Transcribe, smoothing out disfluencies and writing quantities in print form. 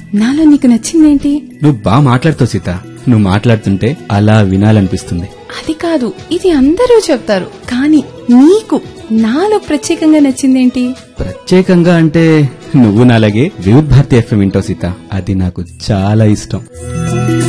నాలో నీకు నచ్చిందేంటి? నువ్వు బాగా మాట్లాడుతావు సీత. నువ్వు మాట్లాడుతుంటే అలా వినాలనిపిస్తుంది. అది కాదు, ఇది అందరూ చెప్తారు, కానీ నీకు నాలో ప్రత్యేకంగా నచ్చిందేంటి? ప్రత్యేకంగా అంటే నువ్వు నాలాగే వివిధ భారతి FM వింటావు సీత. అది నాకు చాలా ఇష్టం.